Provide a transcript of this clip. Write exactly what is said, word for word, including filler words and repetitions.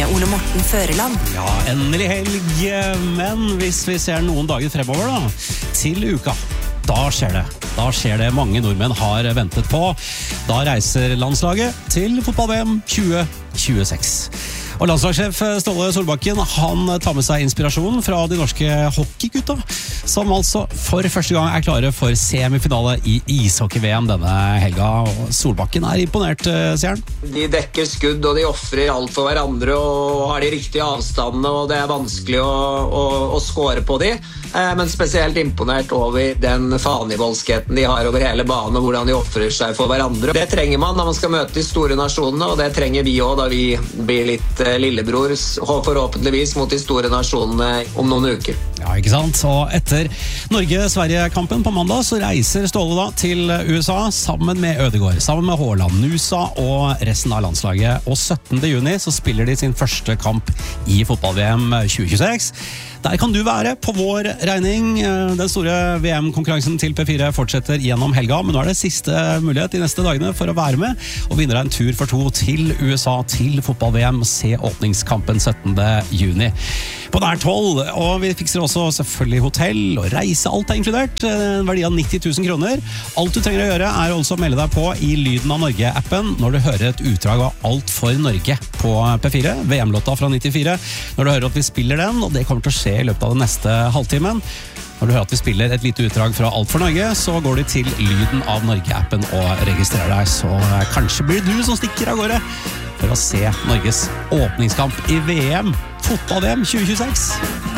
med Ole Morten Føreland. Ja, endelig helg, men hvis vi ser noen dager fremover da, til uka, da skjer det. Da skjer det mange nordmenn har ventet på. Da reiser landslaget til fotball-V M tjue tjueseks. Og landslagssjef Ståle Solbakken, han tar med seg inspirasjon fra de norske hockeygutta, som altså for første gang er klare for semifinale i ishockey-V M denne helga. Og Solbakken er imponert, sier han. De dekker skudd, og de offrer alt for hverandre, og har de riktige avstandene, og det er vanskelig å, å, å score på de. Men spesielt imponert over den fanevoldskheten de har over hele banen, og hvordan de offrer seg for hverandre. Det trenger man når man skal møte de store nasjonene, og det trenger vi også da vi blir litt lillebror, forhåpentligvis mot de store nasjonene om noen uker. Ja, ikke sant? Og etter Norge-Sverige-kampen på mandag så reiser Ståle da til U S A sammen med Ødegaard, sammen med Haaland, Nusa og resten av landslaget. Og syttende juni så spiller de sin første kamp i fotball-V M tjue tjueseks. Der kan du være på vår regning. Den store V M-konkurransen til P fire fortsetter gjennom helga, men nå er det siste mulighet de neste dagene for å være med og vinne deg en tur for to til U S A til fotball-V M og se åpningskampen syttende juni. På nært hold, og vi fikser også selvfølgelig hotell og reise, alt er inkludert, en verdi av nitti tusen kroner. Alt du trenger å gjøre er også å melde deg på i Lyden av Norge-appen når du hører et utdrag av Alt for Norge på P fire, V M-låta fra nittifire, når du hører at vi spiller den, og det kommer til å skje i løpet av den neste halvtimen. Når du hører at vi spiller et lite utdrag fra Alt for Norge, så går du til Lyden av Norge-appen og registrerer deg, så kanskje blir du som stikker av gårde for å se Norges åpningskamp i V M, fotball-V M tjue tjueseks.